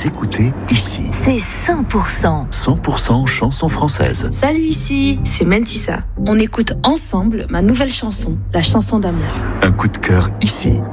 Vous écoutez Ici. C'est 100%. 100% chansons françaises. Salut, ici, c'est Mentissa. On écoute ensemble ma nouvelle chanson, la chanson d'amour. Un coup de cœur ici,